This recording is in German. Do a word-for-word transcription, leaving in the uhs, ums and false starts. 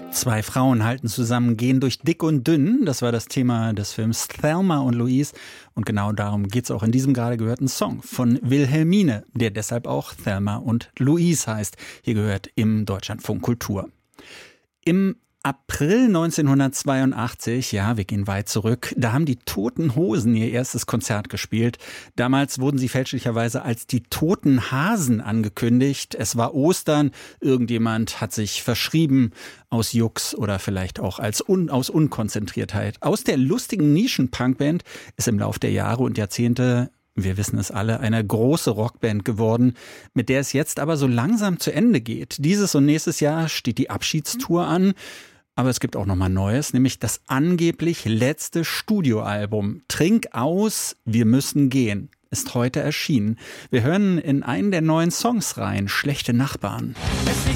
Zwei Frauen halten zusammen, gehen durch dick und dünn. Das war das Thema des Films Thelma und Louise. Und genau darum geht es auch in diesem gerade gehörten Song von Wilhelmine, der deshalb auch Thelma und Louise heißt. Hier gehört im Deutschlandfunk Kultur. Im April neunzehnhundertzweiundachtzig, ja, wir gehen weit zurück, da haben die Toten Hosen ihr erstes Konzert gespielt. Damals wurden sie fälschlicherweise als die Toten Hasen angekündigt. Es war Ostern, irgendjemand hat sich verschrieben aus Jux oder vielleicht auch als un, aus Unkonzentriertheit. Aus der lustigen Nischen-Punkband ist im Lauf der Jahre und Jahrzehnte, wir wissen es alle, eine große Rockband geworden, mit der es jetzt aber so langsam zu Ende geht. Dieses und nächstes Jahr steht die Abschiedstour an. Aber es gibt auch noch mal Neues, nämlich das angeblich letzte Studioalbum Trink aus, wir müssen gehen, ist heute erschienen. Wir hören in einen der neuen Songs rein, Schlechte Nachbarn. Es